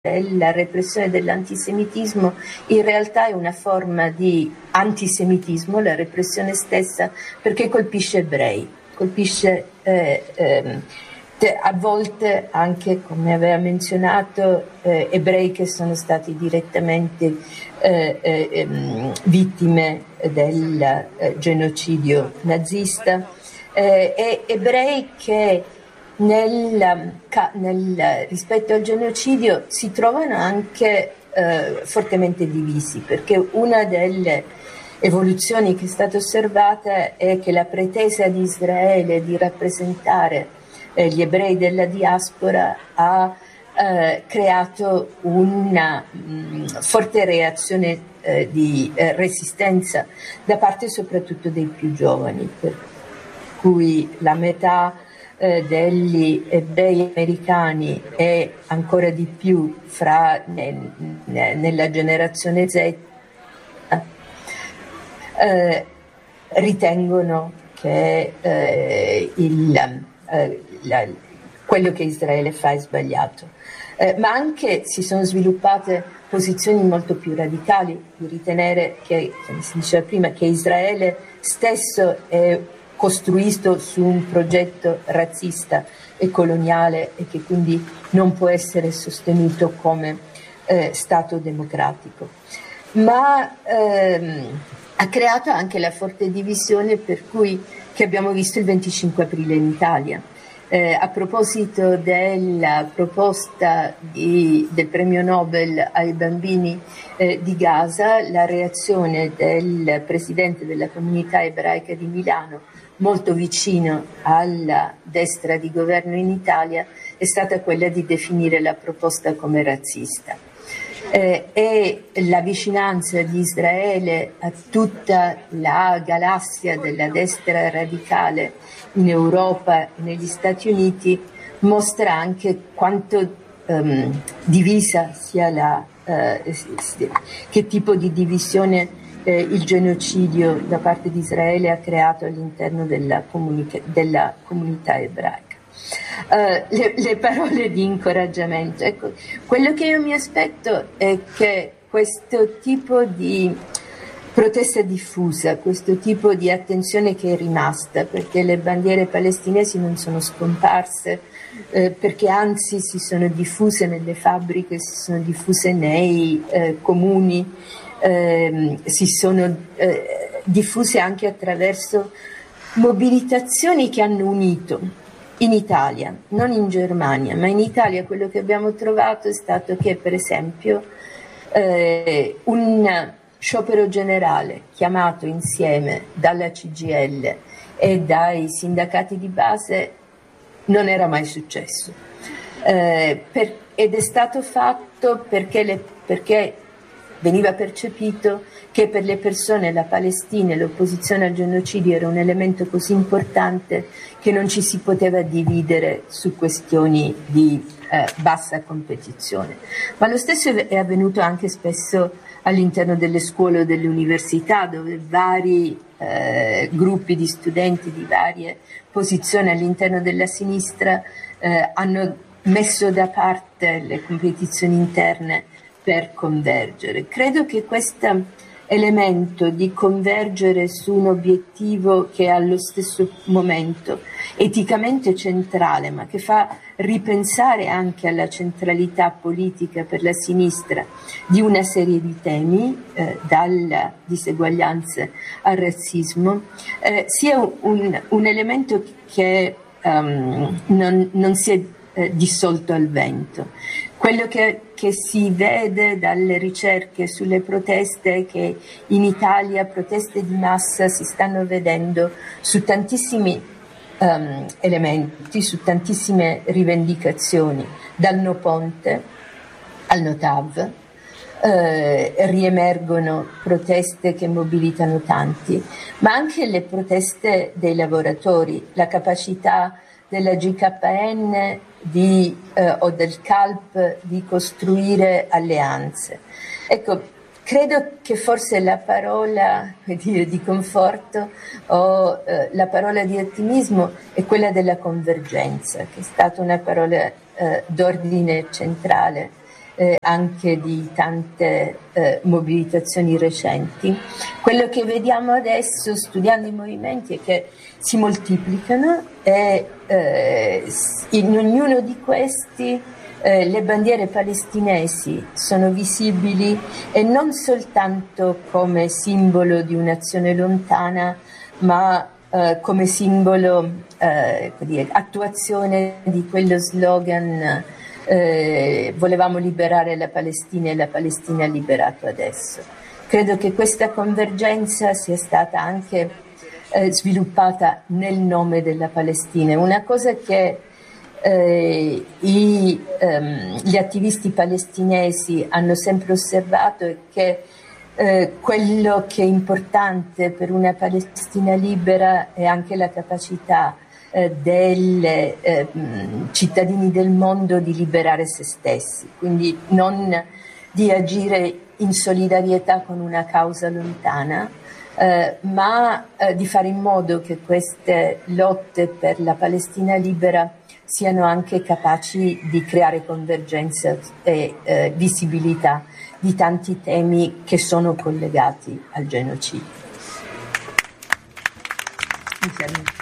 la repressione dell'antisemitismo in realtà è una forma di antisemitismo, la repressione stessa, perché colpisce ebrei, colpisce a volte anche, come aveva menzionato, ebrei che sono stati direttamente vittime del genocidio nazista, e ebrei che rispetto al genocidio si trovano anche fortemente divisi, perché una delle evoluzioni che è stata osservata è che la pretesa di Israele di rappresentare gli ebrei della diaspora ha creato una forte reazione di resistenza da parte soprattutto dei più giovani, per cui la metà degli ebrei americani e ancora di più nella generazione Z ritengono che quello che Israele fa è sbagliato, ma anche si sono sviluppate posizioni molto più radicali di ritenere che, come si diceva prima, che Israele stesso è costruito su un progetto razzista e coloniale e che quindi non può essere sostenuto come Stato democratico. Ma ha creato anche la forte divisione che abbiamo visto il 25 aprile in Italia. A proposito della proposta del premio Nobel ai bambini di Gaza, la reazione del presidente della comunità ebraica di Milano, molto vicino alla destra di governo in Italia, è stata quella di definire la proposta come razzista. E la vicinanza di Israele a tutta la galassia della destra radicale in Europa e negli Stati Uniti mostra anche quanto divisa sia che tipo di divisione il genocidio da parte di Israele ha creato all'interno della comunità ebraica. Le parole di incoraggiamento. Ecco, quello che io mi aspetto è che questo tipo di protesta diffusa, questo tipo di attenzione che è rimasta, perché le bandiere palestinesi non sono scomparse, perché anzi si sono diffuse nelle fabbriche, si sono diffuse nei comuni, si sono diffuse anche attraverso mobilitazioni che hanno unito. In Italia, non in Germania, ma in Italia quello che abbiamo trovato è stato che, per esempio, un sciopero generale chiamato insieme dalla CGIL e dai sindacati di base non era mai successo. Ed è stato fatto perché veniva percepito che per le persone la Palestina e l'opposizione al genocidio era un elemento così importante che non ci si poteva dividere su questioni di bassa competizione. Ma lo stesso è avvenuto anche spesso all'interno delle scuole o delle università, dove vari gruppi di studenti di varie posizioni all'interno della sinistra hanno messo da parte le competizioni interne per convergere. Credo che questo elemento di convergere su un obiettivo che è allo stesso momento eticamente centrale, ma che fa ripensare anche alla centralità politica per la sinistra di una serie di temi, dalla diseguaglianza al razzismo, sia un elemento che non si è dissolto al vento. Quello che si vede dalle ricerche sulle proteste è che in Italia proteste di massa si stanno vedendo su tantissimi elementi, su tantissime rivendicazioni, dal No Ponte al No TAV. Riemergono proteste che mobilitano tanti, ma anche le proteste dei lavoratori, la capacità della GKN o del CALP di costruire alleanze. Ecco, credo che forse la parola di conforto o la parola di ottimismo è quella della convergenza, che è stata una parola d'ordine centrale anche di tante mobilitazioni recenti. Quello che vediamo adesso studiando i movimenti è che si moltiplicano e in ognuno di questi le bandiere palestinesi sono visibili e non soltanto come simbolo di un'azione lontana, ma come simbolo, attuazione di quello slogan volevamo liberare la Palestina e la Palestina ha liberato adesso. Credo che questa convergenza sia stata anche sviluppata nel nome della Palestina, una cosa che gli attivisti palestinesi hanno sempre osservato è che quello che è importante per una Palestina libera è anche la capacità dei cittadini del mondo di liberare se stessi, quindi non di agire in solidarietà con una causa lontana, ma di fare in modo che queste lotte per la Palestina libera siano anche capaci di creare convergenza e visibilità di tanti temi che sono collegati al genocidio.